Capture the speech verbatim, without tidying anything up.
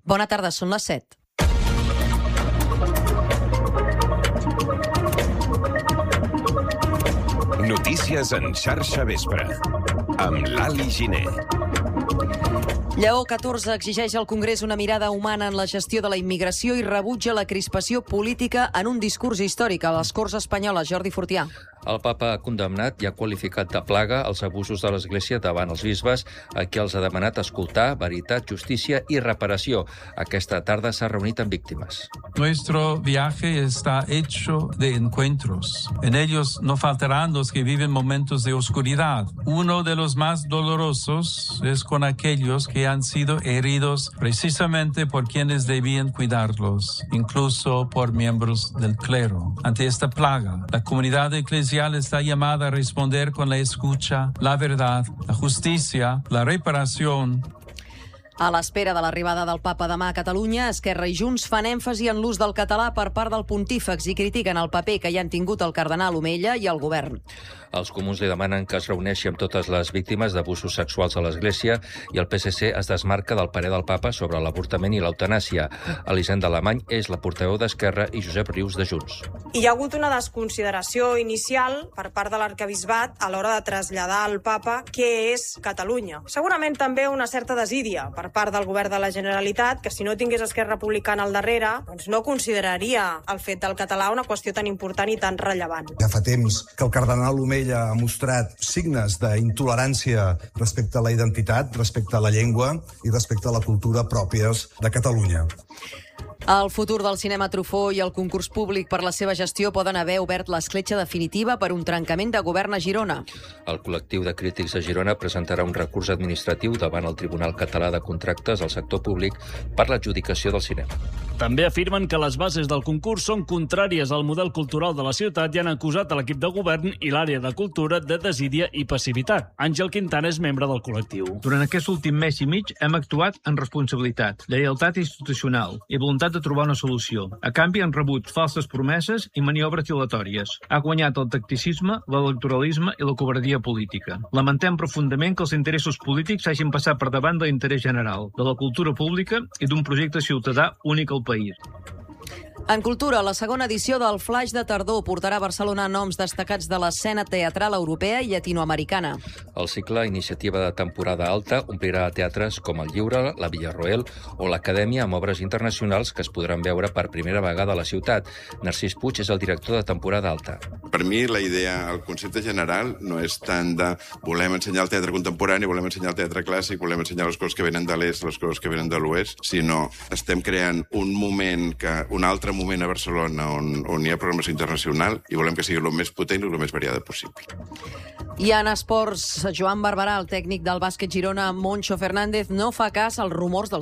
Bona tarda, són les set. Notícies en xarxa vespre, amb l'Ali Giner. Lleó catorze exigeix al Congrés una mirada humana en la gestió de la immigració i rebutja la crispació política en un discurs històric a les Corts Espanyoles. Jordi Fortià. El papa ha condemnat i ha qualificat de plaga els abusos de l'Església davant els bisbes, a qui els ha demanat escoltar, veritat, justícia i reparació. Aquesta tarda s'ha reunit amb víctimes. Nuestro viaje está hecho de encuentros. En ellos no faltarán los que viven momentos de oscuridad. Uno de los más dolorosos es con aquellos que han sido heridos precisamente por quienes debían cuidarlos, incluso por miembros del clero. Ante esta plaga, la comunidad eclesial está llamada a responder con la escucha, la verdad, la justicia, la reparación. A l'espera de l'arribada del papa demà a Catalunya, Esquerra i Junts fan èmfasi en l'ús del català per part del pontífex i critiquen el paper que hi han tingut el cardenal Omella i el govern. Els comuns li demanen que es reuneixi amb totes les víctimes d'abusos sexuals a l'Església i el P S C es desmarca del parer del papa sobre l'avortament i l'eutanàsia. Elisenda Alemany és la portaveu d'Esquerra i Josep Rius de Junts. Hi ha hagut una desconsideració inicial per part de l'arquebisbat a l'hora de traslladar al papa què és Catalunya. Segurament també una certa desídia per part del govern de la Generalitat, que si no tingués Esquerra Republicana al darrere, doncs no consideraria el fet del català una qüestió tan important i tan rellevant. Ja fa temps que el cardenal Omella ha mostrat signes d'intolerància respecte a la identitat, respecte a la llengua i respecte a la cultura pròpies de Catalunya. El futur del cinema Truffaut i el concurs públic per la seva gestió poden haver obert l'escletxa definitiva per un trencament de govern a Girona. El col·lectiu de crítics a Girona presentarà un recurs administratiu davant el Tribunal Català de Contractes al sector públic per l'adjudicació del cinema. També afirmen que les bases del concurs són contràries al model cultural de la ciutat i han acusat a l'equip de govern i l'àrea de cultura de desídia i passivitat. Àngel Quintana és membre del col·lectiu. Durant aquest últim mes i mig hem actuat en responsabilitat, lleialtat institucional i voluntat de trobar una solució. A canvi han rebut falses promeses i maniobres dilatòries. Ha guanyat el tacticisme, l'electoralisme i la covardia política. Lamentem profundament que els interessos polítics hagin passat per davant de l'interès general, de la cultura pública i d'un projecte ciutadà únic al país. En cultura, la segona edició del Flaix de Tardor portarà a Barcelona noms destacats de l'escena teatral europea i llatinoamericana. El cicle Iniciativa de Temporada Alta omplirà teatres com el Lliure, la Villarroel o l'Acadèmia amb obres internacionals que es podran veure per primera vegada a la ciutat. Narcís Puig és el director de Temporada Alta. Per mi la idea, el concepte general no és tant de volem ensenyar el teatre contemporani, volem ensenyar el teatre clàssic, volem ensenyar les coses que venen de l'est, les coses que venen de l'oest, sinó estem creant un moment, que un altre moment a Barcelona on, on hi ha programació internacional i volem que sigui el més potent i el més variada possible. I en esports, Joan Barberà, el tècnic del bàsquet Girona, Moncho Fernández, no fa cas als rumors del